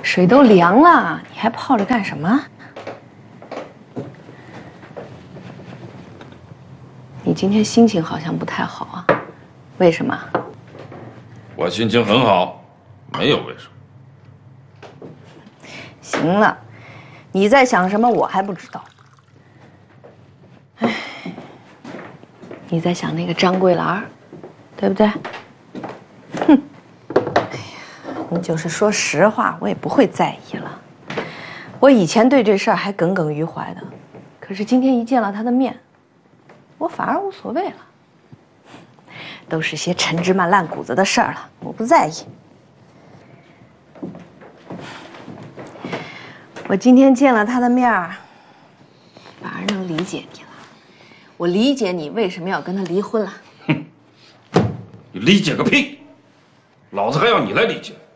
水都凉了，你还泡着干什么？你今天心情好像不太好啊，为什么？ 我心情很好，没有为什么。 行了，你在想什么我还不知道。哎，你在想那个张桂兰，对不对？哼，哎呀，你就是说实话，我也不会在意了。我以前对这事儿还耿耿于怀的，可是今天一见了他的面，我反而无所谓了。都是些陈芝麻烂谷子的事儿了，我不在意。我今天见了他的面儿，反而能理解你了。我理解你为什么要跟他离婚了。 哼，你理解个屁！老子还要你来理解。